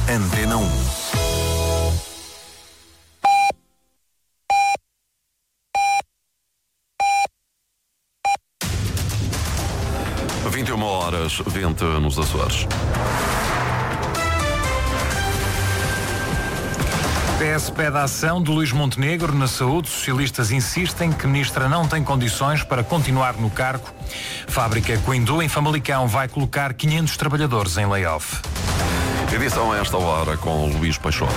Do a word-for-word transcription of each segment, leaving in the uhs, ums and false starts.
Antena um. vinte e uma horas, vinte nos Açores. P S pede a ação de Luís Montenegro na saúde. Socialistas insistem que a ministra não tem condições para continuar no cargo. Fábrica Coindou, em Famalicão, vai colocar quinhentos trabalhadores em layoff. Edição a esta hora com Luís Peixoto.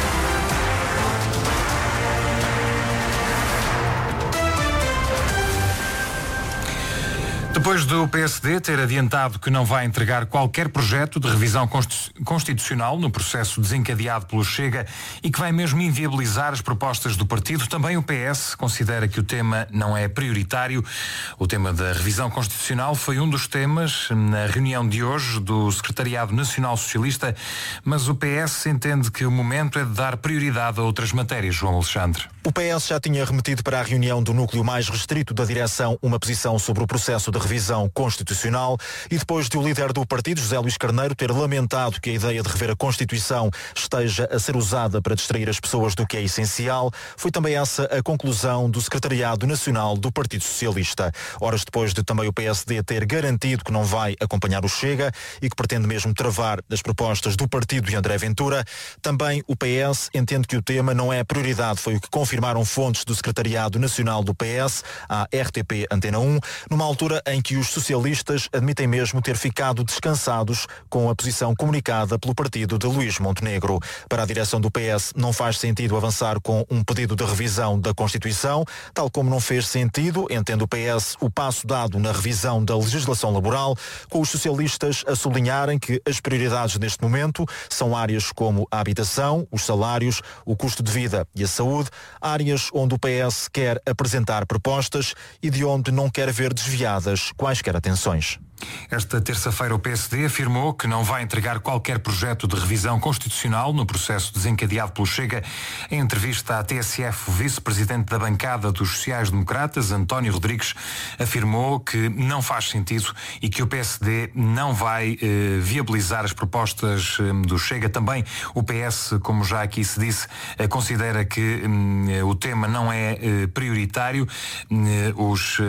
Depois do P S D ter adiantado que não vai entregar qualquer projeto de revisão constitucional no processo desencadeado pelo Chega e que vai mesmo inviabilizar as propostas do partido, também o P S considera que o tema não é prioritário. O tema da revisão constitucional foi um dos temas na reunião de hoje do Secretariado Nacional Socialista, mas o P S entende que o momento é de dar prioridade a outras matérias, João Alexandre. O P S já tinha remetido para a reunião do núcleo mais restrito da direção uma posição sobre o processo de revisão constitucional e depois de o líder do partido, José Luís Carneiro, ter lamentado que a ideia de rever a Constituição esteja a ser usada para distrair as pessoas do que é essencial, foi também essa a conclusão do Secretariado Nacional do Partido Socialista. Horas depois de também o P S D ter garantido que não vai acompanhar o Chega e que pretende mesmo travar as propostas do partido de André Ventura, também o P S entende que o tema não é prioridade. Foi o que confirmaram fontes do Secretariado Nacional do P S à R T P Antena um, numa altura em que os socialistas admitem mesmo ter ficado descansados com a posição comunicada pelo partido de Luís Montenegro. Para a direção do P S não faz sentido avançar com um pedido de revisão da Constituição, tal como não fez sentido, entende o P S, o passo dado na revisão da legislação laboral, com os socialistas a sublinharem que as prioridades neste momento são áreas como a habitação, os salários, o custo de vida e a saúde, áreas onde o P S quer apresentar propostas e de onde não quer ver desviadas quaisquer atenções. Esta terça-feira o P S D afirmou que não vai entregar qualquer projeto de revisão constitucional no processo desencadeado pelo Chega. Em entrevista à T S F, o vice-presidente da bancada dos sociais-democratas, António Rodrigues, afirmou que não faz sentido e que o P S D não vai eh, viabilizar as propostas eh, do Chega. Também o P S, como já aqui se disse, eh, considera que eh, o tema não é eh, prioritário. Eh, os